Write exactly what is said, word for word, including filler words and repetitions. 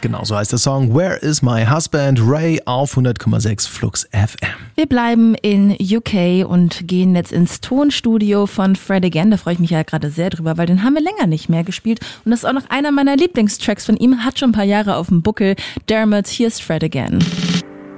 genau, so heißt der Song Where is my husband? Ray auf hundert Komma sechs Flux F M. Wir bleiben in U K und gehen jetzt ins Tonstudio von Fred Again. Da freue ich mich ja gerade sehr drüber, weil den haben wir länger nicht mehr gespielt. Und das ist auch noch einer meiner Lieblingstracks von ihm, hat schon ein paar Jahre auf dem Buckel. Dermot, hier ist Fred Again.